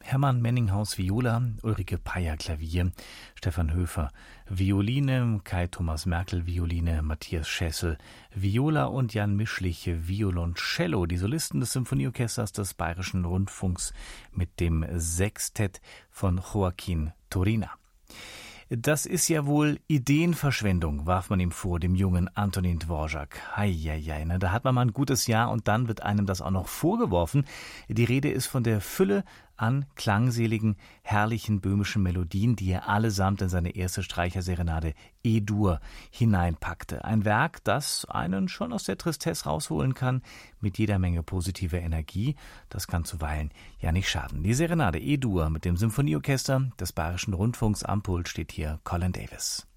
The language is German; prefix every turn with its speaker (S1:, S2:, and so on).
S1: Hermann Menninghaus Viola, Ulrike Peyer Klavier, Stefan Höfer Violine, Kai Thomas Merkel Violine, Matthias Schessel Viola und Jan Mischlich Violoncello, die Solisten des Symphonieorchesters des Bayerischen Rundfunks mit dem Sextett von Joaquin Turina. Das ist ja wohl Ideenverschwendung, warf man ihm vor, dem jungen Antonin Dvorak. Heieiei, da hat man mal ein gutes Jahr und dann wird einem das auch noch vorgeworfen. Die Rede ist von der Fülle an klangseligen, herrlichen böhmischen Melodien, die er allesamt in seine erste Streicherserenade E-Dur hineinpackte. Ein Werk, das einen schon aus der Tristesse rausholen kann, mit jeder Menge positiver Energie. Das kann zuweilen ja nicht schaden. Die Serenade E-Dur mit dem Symphonieorchester des Bayerischen Rundfunks am Pult steht hier Colin Davis.